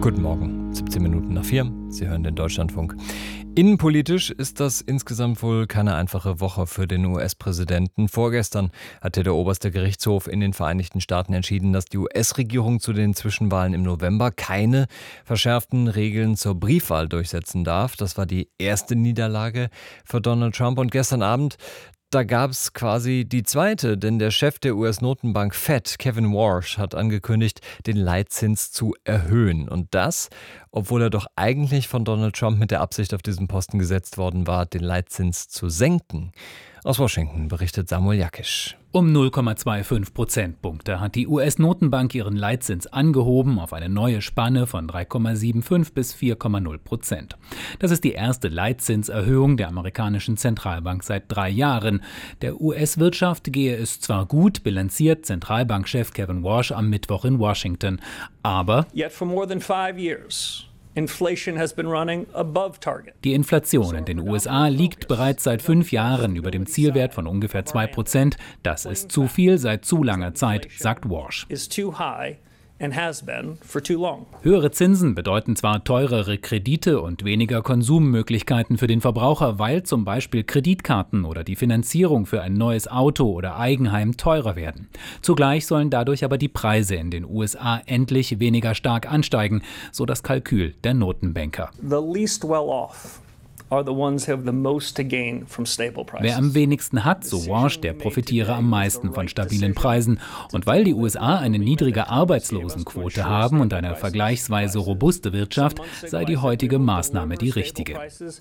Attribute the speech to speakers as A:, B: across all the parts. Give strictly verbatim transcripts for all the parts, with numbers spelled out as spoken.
A: Guten Morgen, siebzehn Minuten nach vier. Sie hören den Deutschlandfunk. Innenpolitisch ist das insgesamt wohl keine einfache Woche für den U S-Präsidenten. Vorgestern hatte der oberste Gerichtshof in den Vereinigten Staaten entschieden, dass die U S-Regierung zu den Zwischenwahlen im November keine verschärften Regeln zur Briefwahl durchsetzen darf. Das war die erste Niederlage für Donald Trump. Und gestern Abend, da gab es quasi die zweite, denn der Chef der U S-Notenbank Fed, Kevin Warsh, hat angekündigt, den Leitzins zu erhöhen. Und das, obwohl er doch eigentlich von Donald Trump mit der Absicht auf diesen Posten gesetzt worden war, den Leitzins zu senken. Aus Washington berichtet Samuel Jakisch.
B: Um null Komma fünfundzwanzig Prozentpunkte hat die U S-Notenbank ihren Leitzins angehoben auf eine neue Spanne von drei Komma fünfundsiebzig bis vier Komma null Prozent. Das ist die erste Leitzinserhöhung der amerikanischen Zentralbank seit drei Jahren. Der U S-Wirtschaft gehe es zwar gut, bilanziert Zentralbankchef Kevin Warsh am Mittwoch in Washington, aber
C: Yet for more than five years. Inflation has been running above target.
B: Die Inflation in den U S A liegt bereits seit fünf Jahren über dem Zielwert von ungefähr zwei Prozent. Das ist zu viel seit zu langer Zeit, sagt Warsh.
C: Is too high and has been for too long.
B: Höhere Zinsen bedeuten zwar teurere Kredite und weniger Konsummöglichkeiten für den Verbraucher, weil zum Beispiel Kreditkarten oder die Finanzierung für ein neues Auto oder Eigenheim teurer werden. Zugleich sollen dadurch aber die Preise in den U S A endlich weniger stark ansteigen, so das Kalkül der Notenbanker.
C: The least well off are the ones who have the most to gain from stable prices.
B: Wer am wenigsten hat, so Warsh, der profitiere am meisten von stabilen Preisen. Und weil die U S A eine niedrige Arbeitslosenquote haben und eine vergleichsweise robuste Wirtschaft, sei die heutige Maßnahme die richtige.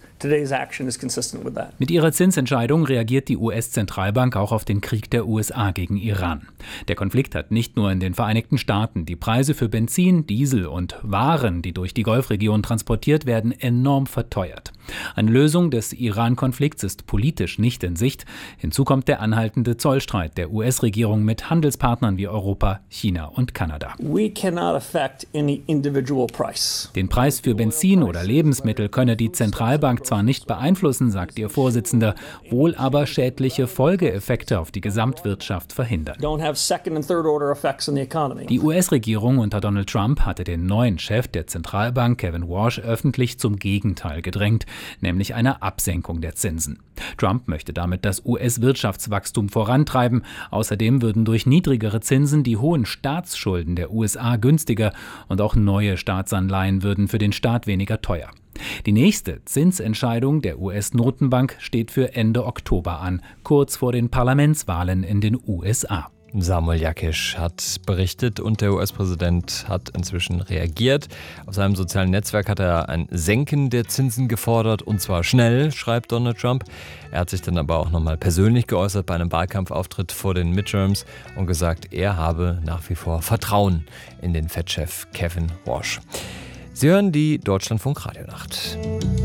B: Mit ihrer Zinsentscheidung reagiert die U S-Zentralbank auch auf den Krieg der U S A gegen Iran. Der Konflikt hat nicht nur in den Vereinigten Staaten die Preise für Benzin, Diesel und Waren, die durch die Golfregion transportiert werden, enorm verteuert. Eine Lösung des Iran-Konflikts ist politisch nicht in Sicht. Hinzu kommt der anhaltende Zollstreit der U S-Regierung mit Handelspartnern wie Europa, China und Kanada.
C: We cannot affect any individual price.
B: Den Preis für Benzin oder Lebensmittel könne die Zentralbank zwar nicht beeinflussen, sagt ihr Vorsitzender, wohl aber schädliche Folgeeffekte auf die Gesamtwirtschaft verhindern.
C: Don't have second and third order effects in the economy.
B: Die U S-Regierung unter Donald Trump hatte den neuen Chef der Zentralbank, Kevin Warsh, öffentlich zum Gegenteil gedrängt, nämlich eine Absenkung der Zinsen. Trump möchte damit das U S-Wirtschaftswachstum vorantreiben. Außerdem würden durch niedrigere Zinsen die hohen Staatsschulden der U S A günstiger und auch neue Staatsanleihen würden für den Staat weniger teuer. Die nächste Zinsentscheidung der U S-Notenbank steht für Ende Oktober an, kurz vor den Parlamentswahlen in den U S A.
A: Samuel Jakisch hat berichtet und der U S-Präsident hat inzwischen reagiert. Auf seinem sozialen Netzwerk hat er ein Senken der Zinsen gefordert und zwar schnell, schreibt Donald Trump. Er hat sich dann aber auch nochmal persönlich geäußert bei einem Wahlkampfauftritt vor den Midterms und gesagt, er habe nach wie vor Vertrauen in den Fed-Chef Kevin Warsh. Sie hören die Deutschlandfunk-Radionacht.